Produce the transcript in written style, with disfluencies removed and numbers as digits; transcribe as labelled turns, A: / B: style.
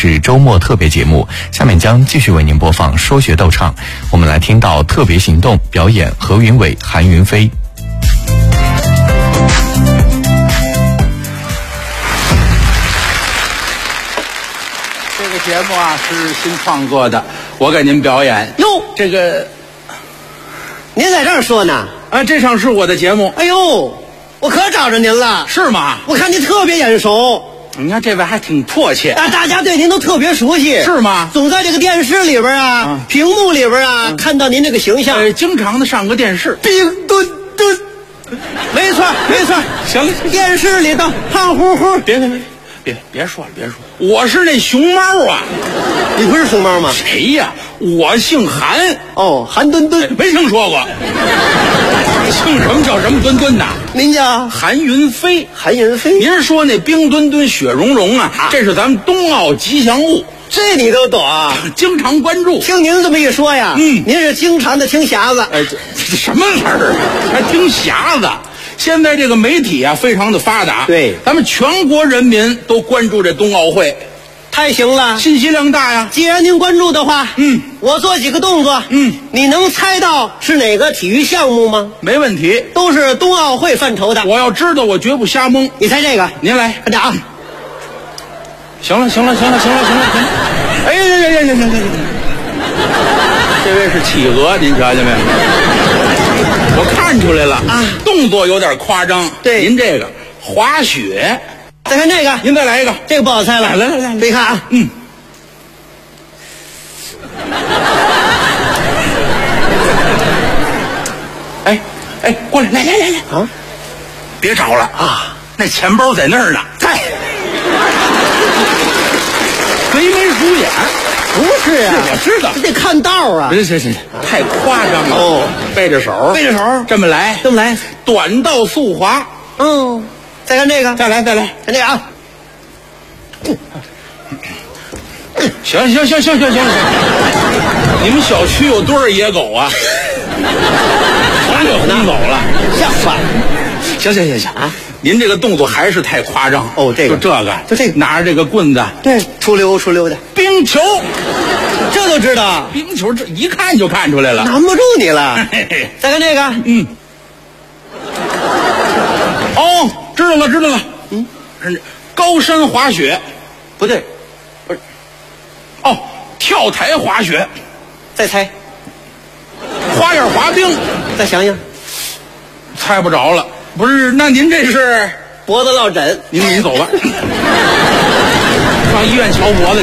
A: 是周末特别节目，下面将继续为您播放说学逗唱。我们来听到特别行动表演何云伟、韩云飞。
B: 这个节目啊是新创作的，我给您表演。
C: 哟，
B: 这个
C: 您在这儿说呢？
B: 这场是我的节目。
C: 哎呦，我可找着您了。
B: 是吗？
C: 我看您特别眼熟。
B: 你看这位还挺迫切
C: 啊，大家对您都特别熟悉。
B: 是吗？
C: 总在这个电视里边啊，屏幕里边啊，看到您这个形象。
B: 经常的上个电视。
C: 冰墩墩，没错没错。
B: 行了，
C: 电视里头胖乎乎。
B: 别说了，我是那熊猫啊。
C: 你不是熊猫吗？
B: 谁呀？我姓韩。
C: 哦，韩墩墩，
B: 没听说过。姓什么叫什么墩墩呐？
C: 您叫
B: 韩云飞。
C: 韩云飞。
B: 您说那冰墩墩雪融融啊，这是咱们冬奥吉祥物。
C: 这你都懂啊？
B: 经常关注。
C: 听您这么一说呀，您是经常的听匣子。
B: 这什么词儿啊？还听匣子？现在这个媒体啊非常的发达，
C: 对，
B: 咱们全国人民都关注这冬奥会，
C: 太行了，
B: 信息量大呀。
C: 既然您关注的话，我做几个动作，你能猜到是哪个体育项目吗？
B: 没问题，
C: 都是冬奥会范畴的。
B: 我要知道，我绝不瞎蒙。
C: 你猜这个？
B: 您来，
C: 看着啊！
B: 行了，哎呀！这位是企鹅，您瞧见没有？我看出来了啊，动作有点夸张。
C: 对，
B: 您这个滑雪。
C: 再看这个，
B: 您再来一个，
C: 这个不好猜了。
B: 来，
C: 别看啊，
B: 哎，过来，来啊！别找了啊，那钱包在那儿呢。
C: 嗨，
B: 贼眉鼠眼。
C: 不是啊，
B: 我知道，
C: 你得看道啊。
B: 行，太夸张了。
C: 哦，
B: 背着手，这么来，短道速滑。
C: 再看这个，
B: 再来，看
C: 这个啊。
B: 行，你们小区有多少野狗啊？全给轰走了，
C: 像话。
B: 行啊！您这个动作还是太夸张。
C: 这个，
B: 就这个，拿着这个棍子，
C: 对，出溜的
B: 冰球，这
C: 都知道。
B: 冰球这一看就看出来了，
C: 难不住你了。再看这个，
B: 知道了，高山滑雪，
C: 不是，
B: 跳台滑雪，
C: 再猜，
B: 花样滑冰，
C: 再想想，
B: 猜不着了。不是，那您这是
C: 脖子落枕，
B: 您走吧，上医院瞧脖子。